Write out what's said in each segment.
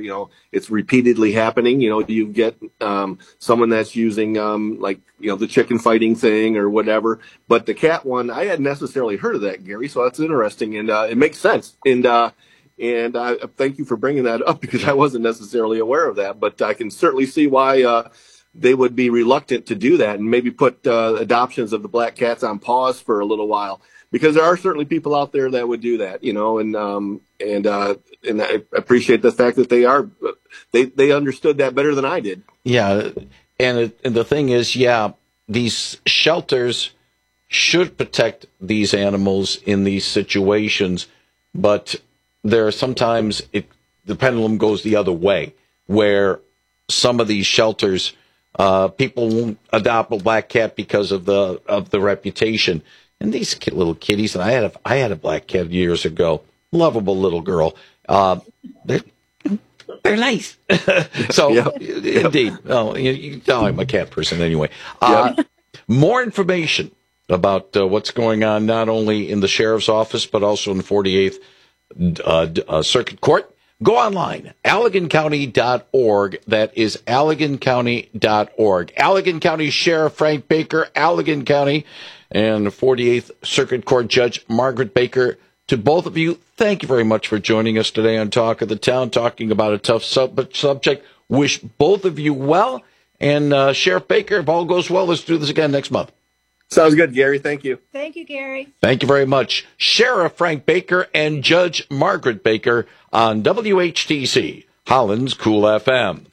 it's repeatedly happening. You get someone that's using the chicken fighting thing or whatever. But the cat one, I hadn't necessarily heard of that, Gary. So that's interesting, and it makes sense. And I thank you for bringing that up, because I wasn't necessarily aware of that. But I can certainly see why they would be reluctant to do that, and maybe put adoptions of the black cats on pause for a little while, because there are certainly people out there that would do that, and I appreciate the fact that they understood that better than I did. Yeah, and the thing is, these shelters should protect these animals in these situations, but there are sometimes the pendulum goes the other way, where some of these shelters, people won't adopt a black cat because of the reputation. And these little kitties, and I had a black cat years ago, lovable little girl. They're nice. So, Indeed. Oh, you can tell I'm a cat person anyway. More information about what's going on, not only in the sheriff's office, but also in the 48th Circuit Court. Go online, AlleganCounty.org. That is AlleganCounty.org. Allegan County Sheriff Frank Baker, Allegan County, and 48th Circuit Court Judge Margaret Baker. To both of you, thank you very much for joining us today on Talk of the Town, talking about a tough subject. Wish both of you well. And Sheriff Baker, if all goes well, let's do this again next month. Sounds good, Gary. Thank you. Thank you, Gary. Thank you very much. Sheriff Frank Baker and Judge Margaret Baker on WHTC, Holland's Cool FM.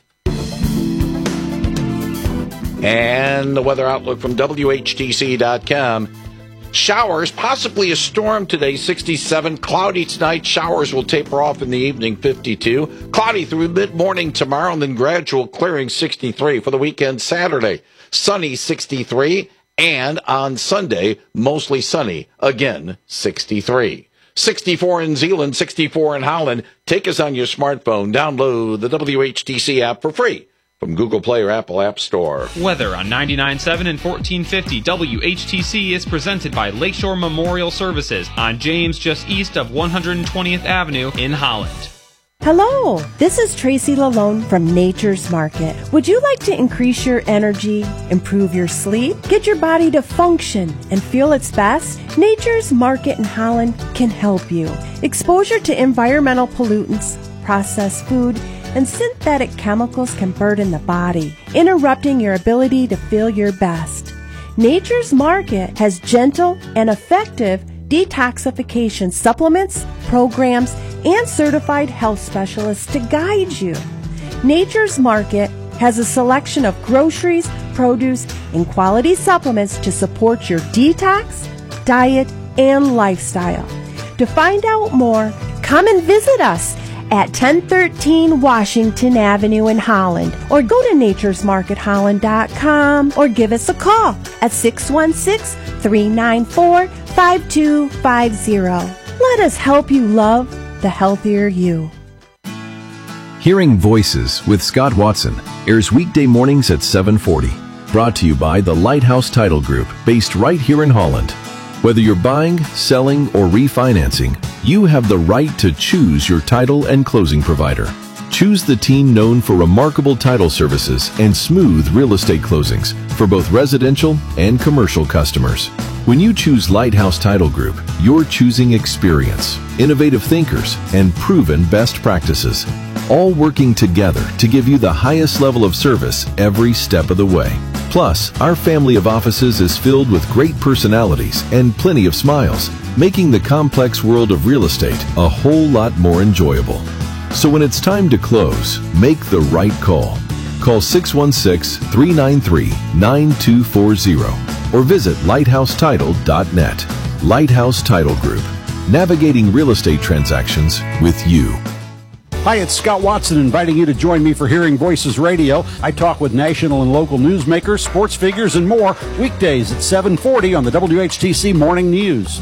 And the weather outlook from WHTC.com. Showers, possibly a storm today, 67. Cloudy tonight. Showers will taper off in the evening, 52. Cloudy through mid-morning tomorrow, and then gradual clearing, 63. For the weekend, Saturday, sunny, 63. And on Sunday, mostly sunny, again, 63. 64 in Zeeland, 64 in Holland. Take us on your smartphone. Download the WHTC app for free from Google Play or Apple App Store. Weather on 99.7 and 1450 WHTC is presented by Lakeshore Memorial Services on James, just east of 120th Avenue in Holland. Hello, this is Tracy Lalone from Nature's Market. Would you like to increase your energy, improve your sleep, get your body to function and feel its best? Nature's Market in Holland can help you. Exposure to environmental pollutants, processed food, and synthetic chemicals can burden the body, interrupting your ability to feel your best. Nature's Market has gentle and effective detoxification supplements, programs, and certified health specialists to guide you. Nature's Market has a selection of groceries, produce, and quality supplements to support your detox, diet, and lifestyle. To find out more, come and visit us at 1013 Washington Avenue in Holland, or go to naturesmarketholland.com, or give us a call at 616-394-5250. Let us help you love the healthier you. Hearing Voices with Scott Watson airs weekday mornings at 7:40. Brought to you by the Lighthouse Title Group, based right here in Holland. Whether you're buying, selling, or refinancing, you have the right to choose your title and closing provider. Choose the team known for remarkable title services and smooth real estate closings for both residential and commercial customers. When you choose Lighthouse Title Group, you're choosing experience, innovative thinkers, and proven best practices, all working together to give you the highest level of service every step of the way. Plus, our family of offices is filled with great personalities and plenty of smiles, making the complex world of real estate a whole lot more enjoyable. So when it's time to close, make the right call. Call 616-393-9240 or visit lighthousetitle.net. Lighthouse Title Group, navigating real estate transactions with you. Hi, it's Scott Watson inviting you to join me for Hearing Voices Radio. I talk with national and local newsmakers, sports figures, and more weekdays at 7:40 on the WHTC Morning News.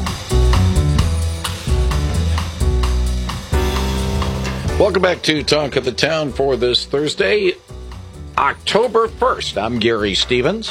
Welcome back to Talk of the Town for this Thursday, October 1st. I'm Gary Stevens.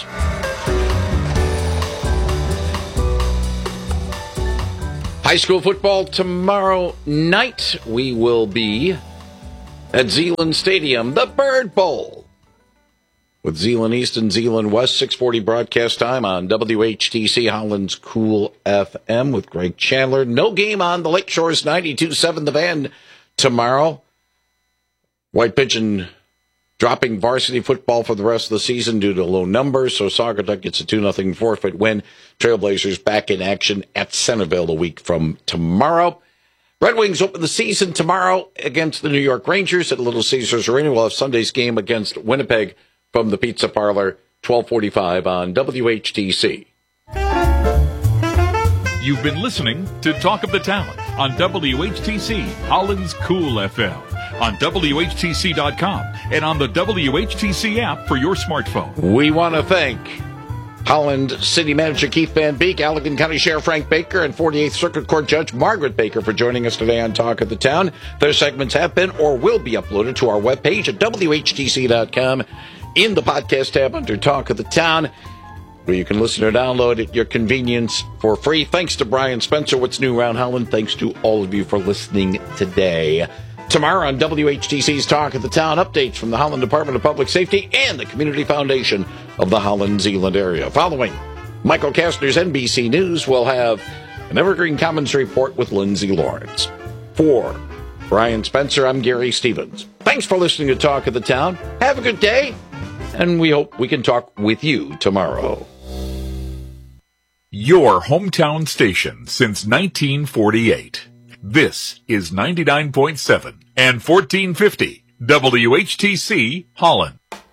High school football tomorrow night. We will be at Zeeland Stadium, the Bird Bowl. With Zeeland East and Zeeland West, 6:40 broadcast time on WHTC Holland's Cool FM with Greg Chandler. No game on the Lakeshore's 92.7 The Van tomorrow. White Pigeon dropping varsity football for the rest of the season due to low numbers, so Saugatuck gets a 2-0 forfeit win. Trailblazers back in action at Centerville a week from tomorrow. Red Wings open the season tomorrow against the New York Rangers at Little Caesars Arena. We'll have Sunday's game against Winnipeg from the Pizza Parlor, 12:45 on WHTC. You've been listening to Talk of the Town on WHTC Holland's Cool FM, on WHTC.com, and on the WHTC app for your smartphone. We want to thank Holland City Manager Keith Van Beek, Allegan County Sheriff Frank Baker, and 48th Circuit Court Judge Margaret Baker for joining us today on Talk of the Town. Their segments have been or will be uploaded to our webpage at WHTC.com in the podcast tab under Talk of the Town, where you can listen or download at your convenience for free. Thanks to Brian Spencer. What's new around Holland? Thanks to all of you for listening today. Tomorrow on WHTC's Talk of the Town, updates from the Holland Department of Public Safety and the Community Foundation of the Holland-Zeeland area. Following Michael Kastner's NBC News, we'll have an Evergreen Commons report with Lindsay Lawrence. For Brian Spencer, I'm Gary Stevens. Thanks for listening to Talk of the Town. Have a good day, and we hope we can talk with you tomorrow. Your hometown station since 1948. This is 99.7 and 1450 WHTC Holland.